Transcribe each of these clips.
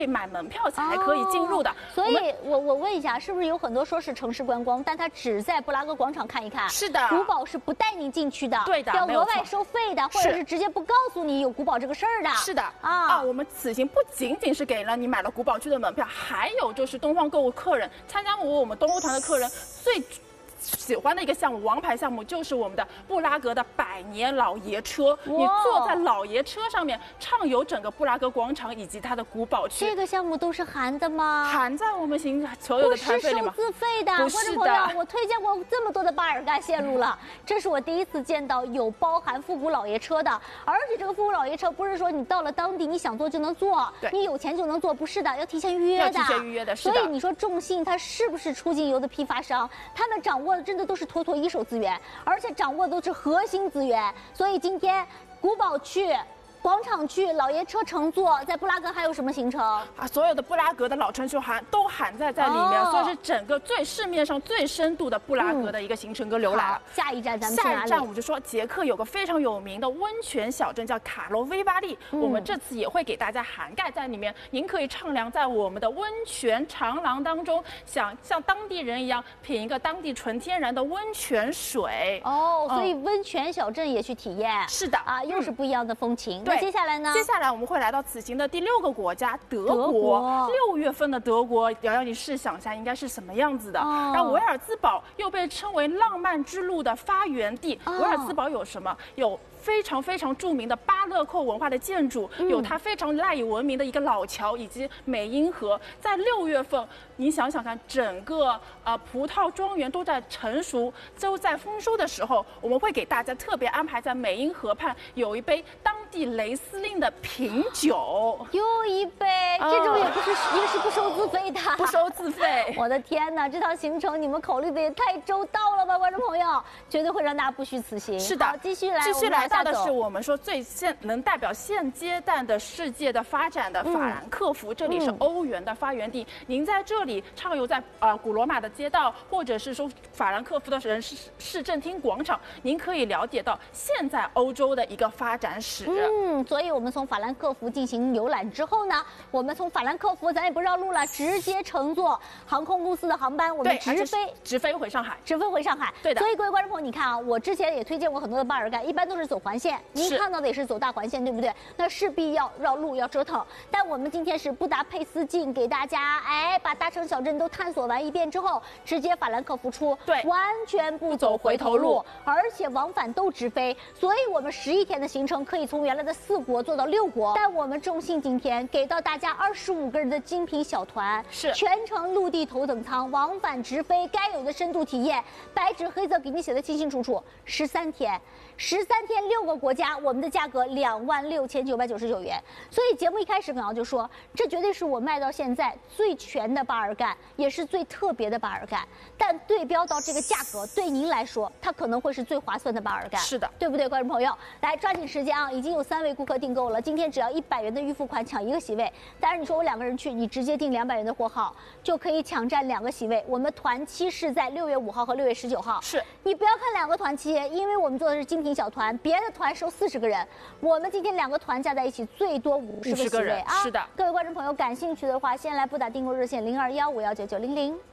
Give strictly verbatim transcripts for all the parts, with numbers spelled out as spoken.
买门票才可以进入的。 哦、所以我，我我问一下，是不是有很多说是城市观光，但他只在布拉格广场看一看？ 是的， 古堡是不带你进去的， 对的， 要额外收费的，或者是直接不告诉你有古堡这个事儿的。 是的啊啊，我们此行不仅仅是给了你买了古堡区的门票，还有就是东方购物客人参加过我们东欧团的客人最喜欢的一个项目，王牌项目就是我们的布拉格的百年老爷车。你坐在老爷车上面，畅游整个布拉格广场以及它的古堡区。 这个项目都是含的吗？ 含在我们行所有的团费里吗？ 不是收自费的。观众朋友，我推荐过这么多的巴尔干线路了，这是我第一次见到有包含复古老爷车的。而且这个复古老爷车不是说你到了当地你想坐就能坐，你有钱就能坐，不是的，要提前预约的。 要提前预约的，是的。 所以你说众信它是不是出境游的批发商？他们掌握的真的都是妥妥一手资源，而且掌握的都是核心资源。所以今天古堡区、广场区、老爷车乘坐，在布拉格还有什么行程啊？所有的布拉格的老城区含都含在在里面，哦、所以是整个最市面上最深度的布拉格的一个行程跟浏览。 嗯、下一站咱们去哪里？ 下一站我就说捷克有个非常有名的温泉小镇叫卡罗威巴利，嗯、我们这次也会给大家涵盖在里面。您可以畅凉在我们的温泉长廊当中，想像当地人一样品一个当地纯天然的温泉水。 哦，所以温泉小镇也去体验。 是的啊，又是不一样的风情。 对， 那接下来呢？ 接下来我们会来到此行的第六个国家德国。德国六月份的德国，瑶瑶你试想一下，应该是什么样子的？哦、然后维尔兹堡又被称为浪漫之路的发源地。哦、维尔兹堡有什么？有非常非常著名的巴勒寇文化的建筑，嗯、有它非常赖以闻名的一个老桥，以及美因河。在六月份，你想想看，整个呃葡萄庄园都在成熟，都在丰收的时候，我们会给大家特别安排在美因河畔有一杯当地雷司令的品酒， 又一杯，这种也不是也是不收自费的， 不收自费。 我的天哪，这趟行程你们考虑的也太周到了吧，观众朋友，绝对会让大家不虚此行。 是的， 好，继续来， 继续来到的是我们说最现能代表现阶段的世界的发展的法兰克福，嗯、这里是欧元的发源地。嗯、您在这里畅游在呃古罗马的街道，或者是说法兰克福的人市市政厅广场，您可以了解到现在欧洲的一个发展史。 嗯，所以我们从法兰克福进行游览之后呢，我们从法兰克福咱也不绕路了，直接乘坐航空公司的航班，我们直飞直飞回上海， 直飞回上海。 对的。 所以各位观众朋友，你看啊，我之前也推荐过很多的巴尔干，一般都是走环线，您看到的也是走大环线，对不对？那势必要绕路，要折腾。但我们今天是布达佩斯进，给大家哎把大城小镇都探索完一遍之后，直接法兰克福出， 对， 完全不走回头路，而且往返都直飞。所以我们十一天的行程可以从原来的四国做到六国，但我们众信今天给到大家二十五个人的精品小团， 是全程陆地头等舱，往返直飞，该有的深度体验，白纸黑字给你写的清清楚楚。十三天，十三天六个国家，我们的价格两万六千九百九十九元。所以节目一开始耿瑶就说，这绝对是我卖到现在最全的巴尔干，也是最特别的巴尔干。但对标到这个价格，对您来说，它可能会是最划算的巴尔干。 是的， 对不对，观众朋友？来抓紧时间啊！已经有三位顾客订购了，今天只要一百元的预付款抢一个席位。当然你说我两个人去，你直接订两百元的货号就可以抢占两个席位。我们团期是在六月五号和六月十九号。 是你不要看两个团期，因为我们做的是精品小团，别的团收四十个人，我们今天两个团加在一起最多五十个席位啊！ 是的， 各位观众朋友感兴趣的话，先来拨打订购热线零二幺五幺九九零零。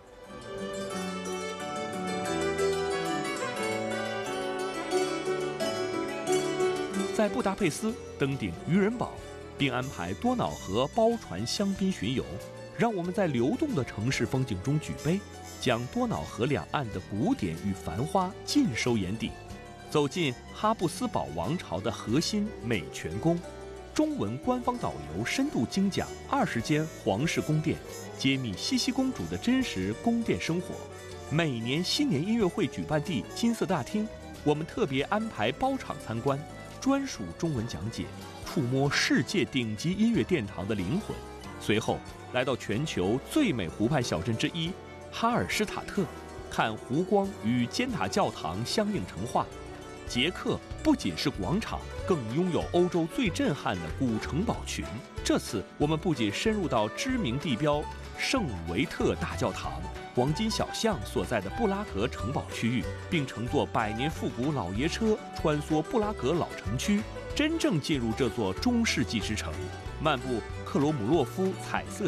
在布达佩斯登顶渔人堡，并安排多瑙河包船香槟巡游，让我们在流动的城市风景中举杯，将多瑙河两岸的古典与繁花尽收眼底。走进哈布斯堡王朝的核心美泉宫，中文官方导游深度精讲二十间皇室宫殿，揭秘茜茜公主的真实宫殿生活。每年新年音乐会举办地金色大厅，我们特别安排包场参观，专属中文讲解，触摸世界顶级音乐殿堂的灵魂。随后来到全球最美湖畔小镇之一哈尔施塔特，看湖光与尖塔教堂相映成画。捷克不仅是广场，更拥有欧洲最震撼的古城堡群。这次我们不仅深入到知名地标圣维特大教堂、黄金小巷所在的布拉格城堡区域，并乘坐百年复古老爷车穿梭布拉格老城区， 真正进入这座中世纪之城，漫步克罗姆洛夫彩色